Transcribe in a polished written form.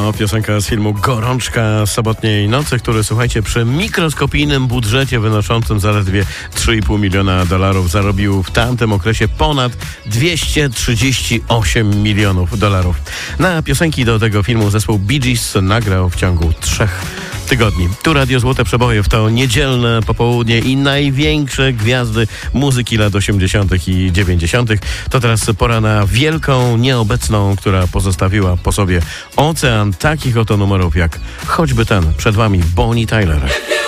To piosenka z filmu Gorączka sobotniej nocy, który, słuchajcie, przy mikroskopijnym budżecie wynoszącym zaledwie $3,5 miliona zarobił w tamtym okresie ponad $238 milionów. Na piosenki do tego filmu zespół Bee Gees nagrał w ciągu 3 tygodni. Tu Radio Złote Przeboje, to niedzielne popołudnie i największe gwiazdy muzyki lat 80. i 90. To teraz pora na wielką nieobecną, która pozostawiła po sobie ocean takich oto numerów jak choćby ten przed wami, Bonnie Tyler.